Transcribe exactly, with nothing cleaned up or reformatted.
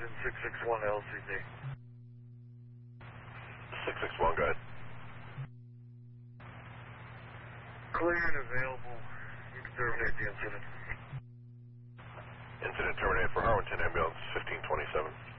Harlington six six one L C D. six six one, go ahead. Clear and available. You can terminate the incident. Incident terminated for Harlington ambulance fifteen twenty-seven.